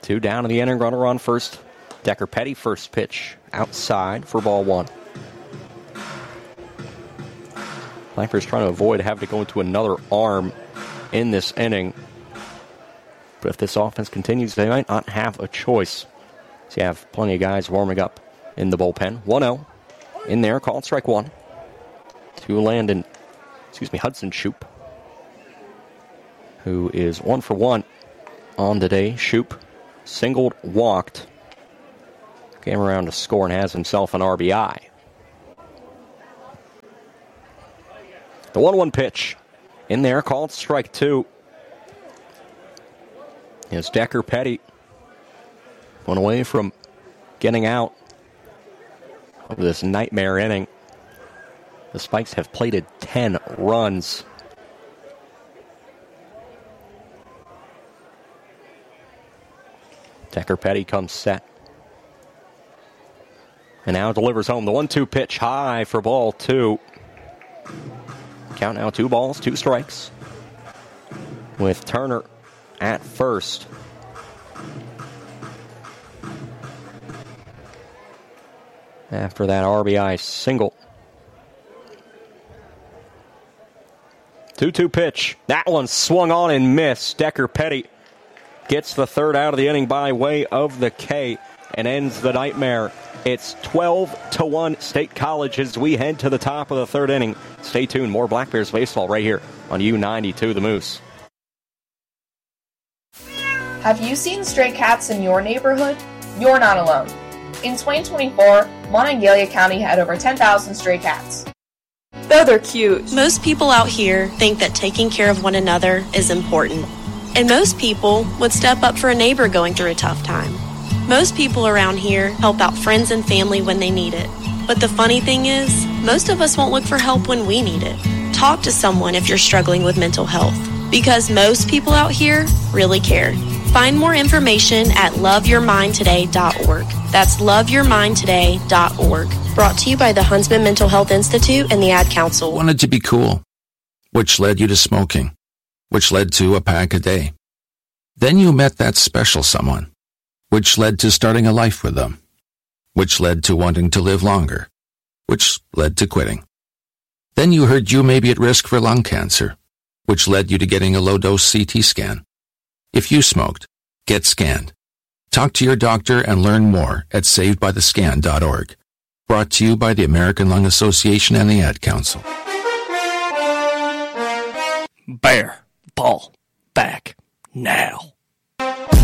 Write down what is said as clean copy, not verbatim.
2 down in the inning, runner on first. Decker Petty, first pitch outside for ball 1. Blackbears trying to avoid having to go into another arm in this inning. But if this offense continues, they might not have a choice. So you have plenty of guys warming up in the bullpen. 1-0 in there, called strike 1. To Hudson Shoop, who is 1 for 1 on today. Shoop singled, walked, came around to score and has himself an RBI. The 1-1 pitch in there, called strike 2. As Decker Petty went away from getting out of this nightmare inning. The Spikes have plated 10 runs. Decker Petty comes set. And now delivers home. The 1-2 pitch high for ball 2. Count now 2 balls, 2 strikes. With Turner at first. After that RBI single. 2-2 pitch. That one swung on and missed. Decker Petty gets the third out of the inning by way of the K and ends the nightmare. It's 12-1 State College as we head to the top of the third inning. Stay tuned. More Black Bears baseball right here on U92 The Moose. Have you seen stray cats in your neighborhood? You're not alone. In 2024, Monongalia County had over 10,000 stray cats. Oh, they're cute. Most people out here think that taking care of one another is important. And most people would step up for a neighbor going through a tough time. Most people around here help out friends and family when they need it. But the funny thing is, most of us won't look for help when we need it. Talk to someone if you're struggling with mental health. Because most people out here really care. Find more information at loveyourmindtoday.org. That's loveyourmindtoday.org. Brought to you by the Huntsman Mental Health Institute and the Ad Council. Wanted to be cool, which led you to smoking, which led to a pack a day. Then you met that special someone, which led to starting a life with them, which led to wanting to live longer, which led to quitting. Then you heard you may be at risk for lung cancer, which led you to getting a low-dose CT scan. If you smoked, get scanned. Talk to your doctor and learn more at savedbythescan.org. Brought to you by the American Lung Association and the Ad Council. Bear ball back now.